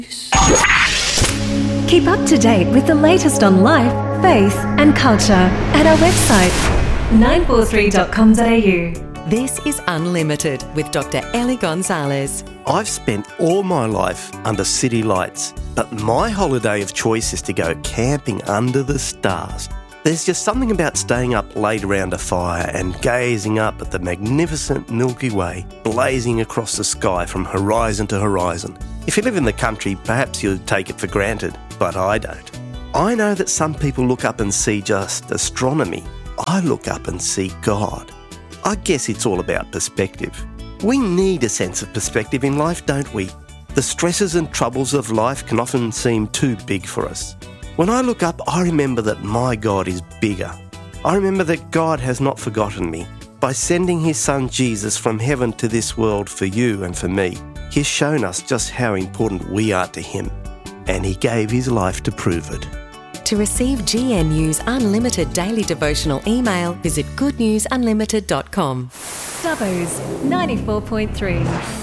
Keep up to date with the latest on life, faith and culture at our website 943.com.au. This is Unlimited with Dr. Ellie Gonzalez. I've spent all my life under city lights, but my holiday of choice is to go camping under the stars. There's just something about staying up late around a fire and gazing up at the magnificent Milky Way blazing across the sky from horizon to horizon. If you live in the country, perhaps you'll take it for granted, but I don't. I know that some people look up and see just astronomy. I look up and see God. I guess it's all about perspective. We need a sense of perspective in life, don't we? The stresses and troubles of life can often seem too big for us. When I look up, I remember that my God is bigger. I remember that God has not forgotten me. By sending his son Jesus from heaven to this world for you and for me, he's shown us just how important we are to him. And he gave his life to prove it. To receive GNU's unlimited daily devotional email, visit goodnewsunlimited.com. Dubbo's 94.3.